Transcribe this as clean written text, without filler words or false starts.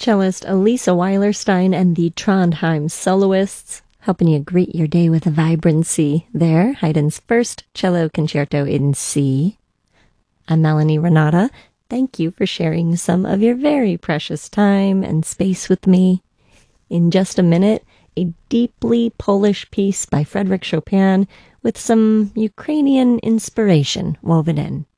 cellist Elisa Weilerstein and the Trondheim Soloists, helping you greet your day with vibrancy there. Haydn's first cello concerto in C. I'm Melanie Renata. Thank you for sharing some of your very precious time and space with me. In just a minute, a deeply Polish piece by Frédéric Chopin with some Ukrainian inspiration woven in.